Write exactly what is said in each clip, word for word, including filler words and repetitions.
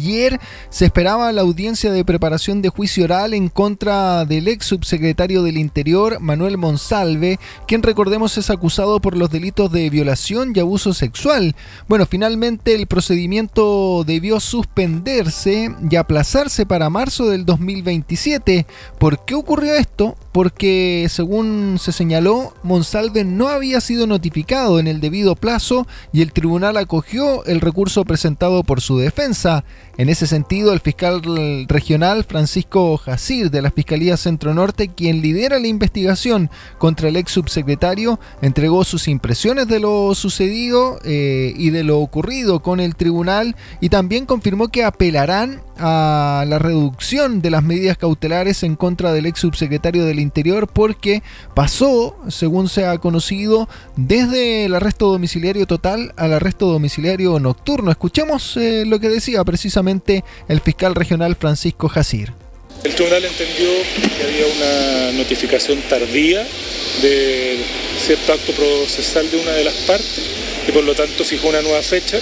ayer se esperaba la audiencia de preparación de juicio oral en contra del ex subsecretario del Interior, Manuel Monsalve, quien, recordemos, es acusado por los delitos de violación y abuso sexual. Bueno, finalmente el procedimiento debió suspenderse y aplazarse para marzo del dos mil veintisiete. ¿Por qué ocurrió esto? Porque, según se señaló, Monsalve no había sido notificado en el debido plazo y el tribunal acogió el recurso presentado por su defensa. En ese sentido, el fiscal regional Francisco Jacir, de la Fiscalía Centro Norte, quien lidera la investigación contra el ex subsecretario, entregó sus impresiones de lo sucedido eh, y de lo ocurrido con el tribunal, y también confirmó que apelarán a la reducción de las medidas cautelares en contra del ex subsecretario del Interior, porque pasó, según se ha conocido, desde el arresto domiciliario total al arresto domiciliario nocturno. Escuchemos eh, lo que decía precisamente el fiscal regional Francisco Jacir. El tribunal entendió que había una notificación tardía de cierto acto procesal de una de las partes y por lo tanto fijó una nueva fecha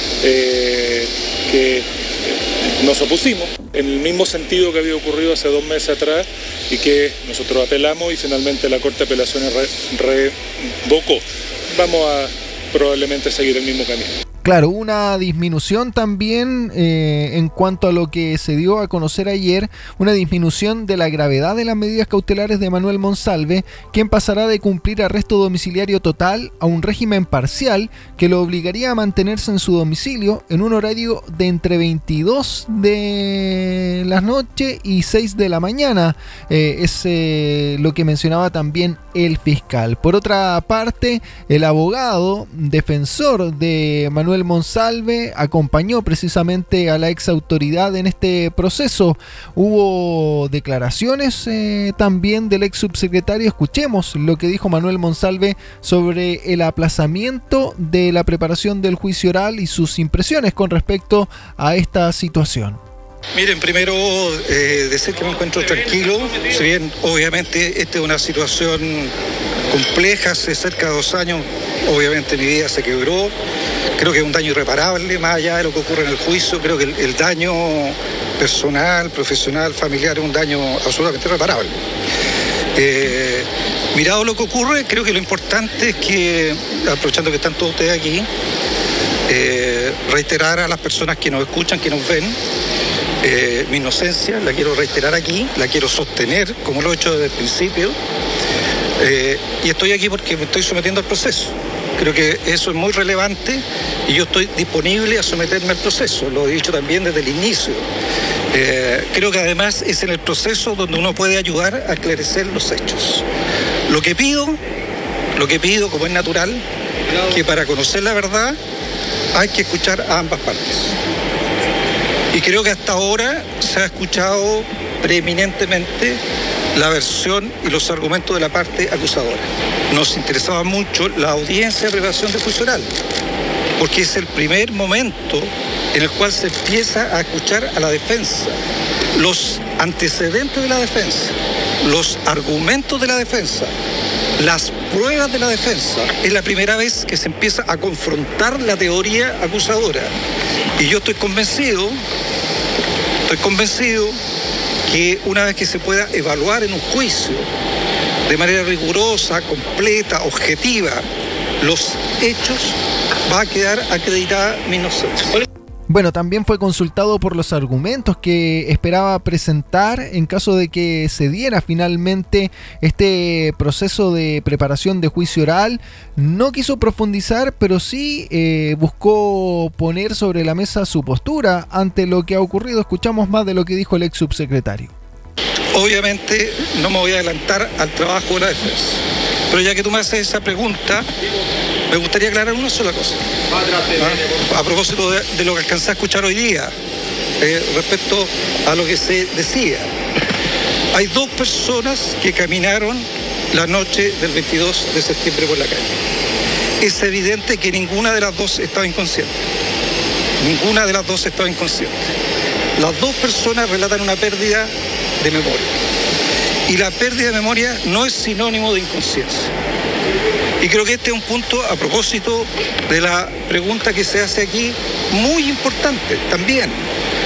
eh, que nos opusimos, en el mismo sentido que había ocurrido hace dos meses atrás y que nosotros apelamos y finalmente la Corte de Apelaciones re, revocó. Vamos a probablemente seguir el mismo camino. Claro, una disminución también eh, en cuanto a lo que se dio a conocer ayer, una disminución de la gravedad de las medidas cautelares de Manuel Monsalve, quien pasará de cumplir arresto domiciliario total a un régimen parcial que lo obligaría a mantenerse en su domicilio en un horario de entre veintidós de la noche y seis de la mañana. Eh, es eh, lo que mencionaba también el fiscal. Por otra parte, el abogado defensor de Manuel Monsalve acompañó precisamente a la ex autoridad en este proceso. Hubo declaraciones eh, también del ex subsecretario. Escuchemos lo que dijo Manuel Monsalve sobre el aplazamiento de la preparación del juicio oral y sus impresiones con respecto a esta situación. Miren, primero eh, decir que me encuentro tranquilo, si bien obviamente esta es una situación compleja, hace cerca de dos años obviamente mi vida se quebró, creo que es un daño irreparable, más allá de lo que ocurre en el juicio, creo que el, el daño personal, profesional, familiar es un daño absolutamente irreparable. Eh, mirado lo que ocurre, creo que lo importante es que, aprovechando que están todos ustedes aquí, eh, reiterar a las personas que nos escuchan, que nos ven, Eh, mi inocencia, la quiero reiterar aquí, la quiero sostener, como lo he hecho desde el principio, eh, y estoy aquí porque me estoy sometiendo al proceso. Creo que eso es muy relevante y yo estoy disponible a someterme al proceso, lo he dicho también desde el inicio. Eh, creo que además es en el proceso donde uno puede ayudar a esclarecer los hechos. Lo que pido, lo que pido, como es natural, que para conocer la verdad hay que escuchar a ambas partes. Y creo que hasta ahora se ha escuchado preeminentemente la versión y los argumentos de la parte acusadora. Nos interesaba mucho la audiencia de preparación de juicio oral, porque es el primer momento en el cual se empieza a escuchar a la defensa, los antecedentes de la defensa, los argumentos de la defensa, las pruebas de la defensa. Es la primera vez que se empieza a confrontar la teoría acusadora. Y yo estoy convencido, estoy convencido que una vez que se pueda evaluar en un juicio de manera rigurosa, completa, objetiva, los hechos, va a quedar acreditada mi inocencia. Bueno, también fue consultado por los argumentos que esperaba presentar en caso de que se diera finalmente este proceso de preparación de juicio oral. No quiso profundizar, pero sí eh, buscó poner sobre la mesa su postura ante lo que ha ocurrido. Escuchamos más de lo que dijo el ex subsecretario. Obviamente no me voy a adelantar al trabajo de la defensa, pero ya que tú me haces esa pregunta, me gustaría aclarar una sola cosa. ¿Ah? A propósito de, de lo que alcancé a escuchar hoy día, eh, respecto a lo que se decía. Hay dos personas que caminaron la noche del veintidós de septiembre por la calle. Es evidente que ninguna de las dos estaba inconsciente. Ninguna de las dos estaba inconsciente. Las dos personas relatan una pérdida de memoria. Y la pérdida de memoria no es sinónimo de inconsciencia. Y creo que este es un punto, a propósito de la pregunta que se hace aquí, muy importante también.